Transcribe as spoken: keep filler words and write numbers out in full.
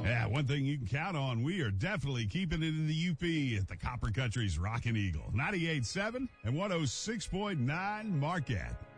Yeah, one thing you can count on, we are definitely keeping it in the U P at the Copper Country's Rockin' Eagle. ninety-eight point seven and one oh six point nine Marquette.